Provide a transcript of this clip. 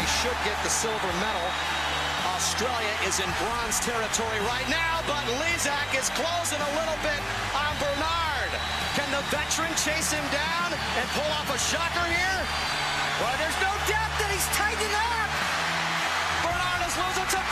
they should get the silver medal. Australia is in bronze territory right now, but Lezak is closing a little bit on Bernard. Can the veteran chase him down and pull off a shocker here? Well, there's no doubt that he's tightening up. Bernard is losing to